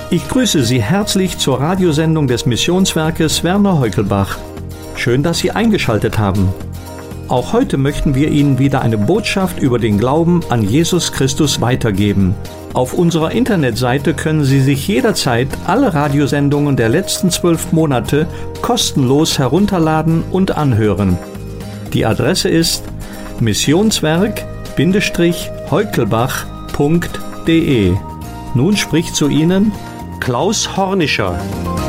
Ich grüße Sie herzlich zur Radiosendung des Missionswerkes Werner Heukelbach. Schön, dass Sie eingeschaltet haben. Auch heute möchten wir Ihnen wieder eine Botschaft über den Glauben an Jesus Christus weitergeben. Auf unserer Internetseite können Sie sich jederzeit alle Radiosendungen der letzten 12 Monate kostenlos herunterladen und anhören. Die Adresse ist missionswerk-heukelbach.de. Nun spricht zu Ihnen Klaus Hornischer.